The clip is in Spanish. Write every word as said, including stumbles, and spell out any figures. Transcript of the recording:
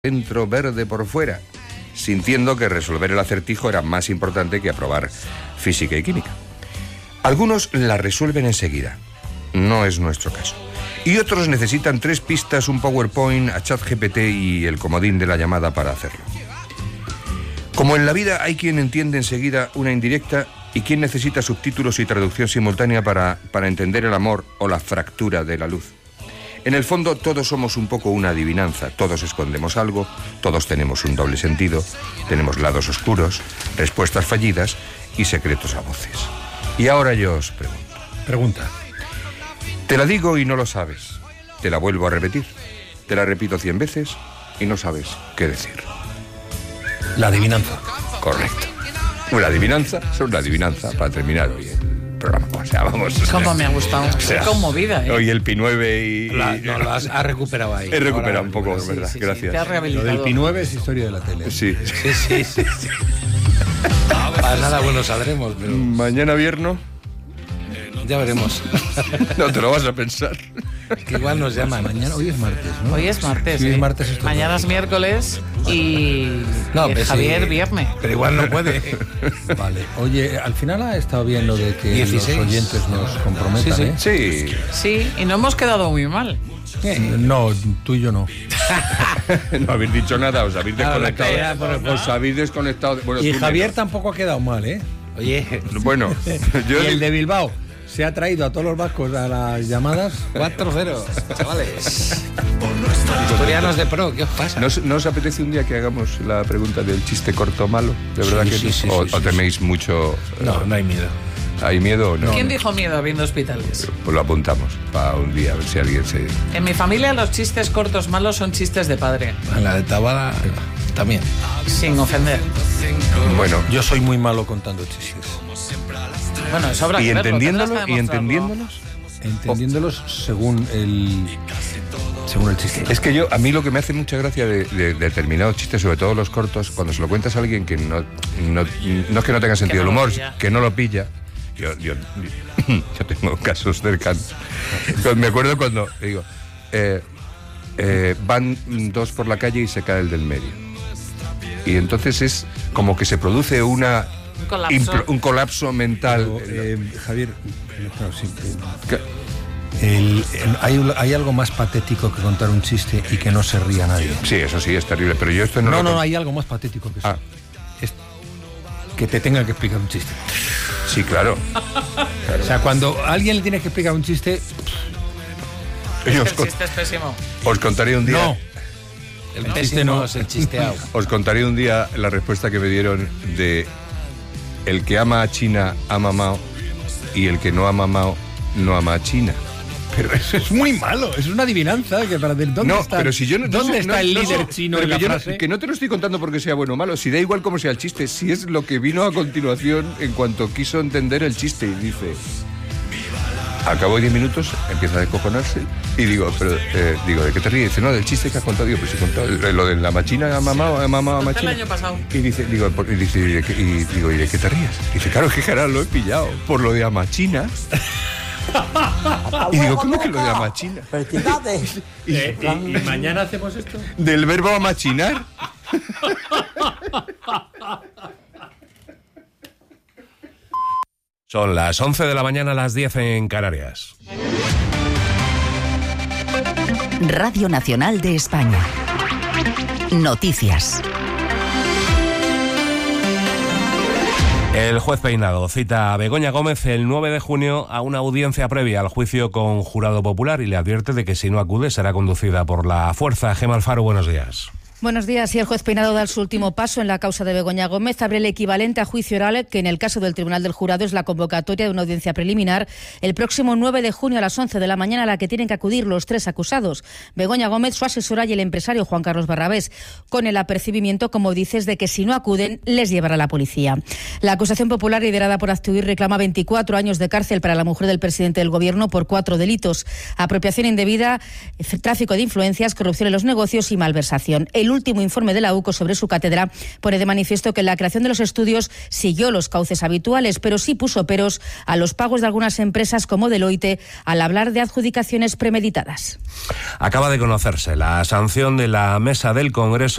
dentro, verde por fuera, sintiendo que resolver el acertijo era más importante que aprobar física y química. Algunos la resuelven enseguida, no es nuestro caso. Y otros necesitan tres pistas, un PowerPoint, a ChatGPT y el comodín de la llamada para hacerlo. Como en la vida hay quien entiende enseguida una indirecta y quien necesita subtítulos y traducción simultánea para, para entender el amor o la fractura de la luz. En el fondo todos somos un poco una adivinanza, todos escondemos algo, todos tenemos un doble sentido, tenemos lados oscuros, respuestas fallidas y secretos a voces. Y ahora yo os pregunto. Pregunta. Te la digo y no lo sabes, te la vuelvo a repetir, te la repito cien veces y no sabes qué decir. La adivinanza. Correcto. Una adivinanza, es una adivinanza para terminar hoy el programa. O sea, vamos. Cómo me ha gustado. O sea, Qué conmovida, ¿eh? Hoy el Pi nueve y... La, no, lo has, has recuperado ahí. He recuperado Ahora, un poco, sí, ¿verdad? Sí, sí, Gracias. te has Lo rehabilitado. del Pi nueve es historia de la tele. Sí. Sí, sí, sí. sí. Para nada bueno saldremos, pero Mañana viernes, ya veremos. no te lo vas a pensar. Que igual nos llaman. Mañana, hoy es martes, ¿no? Hoy es martes. Sí, ¿eh? es martes. Esto Mañana es miércoles y, No, y pues Javier sí, viernes. Pero igual no puede. Vale. Oye, al final ha estado bien lo de que dieciséis los oyentes nos comprometan, Sí, ¿eh? sí. Sí. Sí, y no hemos quedado muy mal. Eh, No, tú y yo no. No habéis dicho nada, os habéis Nada, la desconectado. caída por el- Os habéis desconectado. Bueno, Y tú Javier menos. tampoco ha quedado mal, ¿eh? Oye. Bueno, yo Y el digo- de Bilbao se ha traído a todos los vascos a las llamadas. cuatro cero, chavales. Historianos de pro, ¿qué os pasa? ¿No os, ¿No os apetece un día que hagamos la pregunta del chiste corto malo? ¿De verdad Sí, que sí, no? sí, ¿O, sí, o sí, teméis mucho? No, no hay miedo. ¿Hay miedo o no? ¿Quién dijo miedo habiendo hospitales? Pues lo apuntamos para un día, a ver si alguien se... En mi familia los chistes cortos malos son chistes de padre, La de Tabada también. sin ofender. Bueno, Yo soy muy malo contando chistes. Bueno, eso habrá y que verlo, entendiéndolo, tendrás que y demostrarlo. entendiéndolos. Entendiéndolos según el según el chiste. Es que yo, a mí lo que me hace mucha gracia de, de- de determinados chistes, sobre todo los cortos, cuando se lo cuentas a alguien que no, no, no es que no tenga sentido no del lo humor, pilla. que no lo pilla. Yo, yo, yo tengo casos cercanos. Me acuerdo cuando, digo, eh, eh, van dos por la calle y se cae el del medio. Y entonces es como que se produce una Un colapso. implo- un colapso mental. Pero, eh, Javier, claro, sí, eh, Que- el- el- hay, hay algo más patético que contar un chiste y que no se ría nadie. Sí, eso sí, es terrible, pero yo esto no No, lo no, con- no, hay algo más patético que eso. Ah. Es que te tenga que explicar un chiste. Sí, claro. O sea, cuando a alguien le tienes que explicar un chiste, Yo os, El con- chiste es pésimo. os contaré un día. no. El No. chiste no es el chisteado. Os contaré un día la respuesta que me dieron de el que ama a China ama a Mao y el que no ama a Mao no ama a China. Pero eso es muy malo, es una adivinanza que para decir, ¿dónde No, está, pero si yo no, no ¿dónde sé- está no- el no líder sé, chino pero en la que yo no- frase? que no te lo estoy contando porque sea bueno o malo, si da igual cómo sea el chiste, si es lo que vino a continuación en cuanto quiso entender el chiste y dice, acabo de diez minutos, empieza a descojonarse y digo, pero eh, digo, ¿de qué te ríes? Dice, no, del chiste que has contado. Digo, pues he contado eh, lo de la machina, ha mamado, ha mamado a Conté el machina. año pasado. Y dice, digo, por- y dice, ¿y, de qué, y digo, ¿y de qué te ríes? Dice, claro, es que cara, lo he pillado por lo de Amachina. Y digo, ¿cómo que lo de Amachina? ¿Y, y- y mañana hacemos esto? ¿Del verbo amachinar? Son las once de la mañana, las diez en Canarias. Radio Nacional de España. Noticias. El juez Peinado cita a Begoña Gómez el nueve de junio a una audiencia previa al juicio con jurado popular y le advierte de que si no acude será conducida por la fuerza. Gemma Alfaro, buenos días. Buenos días. Y el juez Peinado da su último paso en la causa de Begoña Gómez. Abre el equivalente a juicio oral, que en el caso del Tribunal del Jurado es la convocatoria de una audiencia preliminar, el próximo nueve de junio a las once de la mañana, a la que tienen que acudir los tres acusados: Begoña Gómez, su asesora y el empresario Juan Carlos Barrabés, con el apercibimiento, como dices, de que si no acuden les llevará la policía. La acusación popular, liderada por Aztuir, reclama veinticuatro años de cárcel para la mujer del presidente del Gobierno por cuatro delitos: apropiación indebida, tráfico de influencias, corrupción en los negocios y malversación. El el último informe de la U C O sobre su cátedra pone de manifiesto que la creación de los estudios siguió los cauces habituales, pero sí puso peros a los pagos de algunas empresas como Deloitte al hablar de adjudicaciones premeditadas. Acaba de conocerse la sanción de la Mesa del Congreso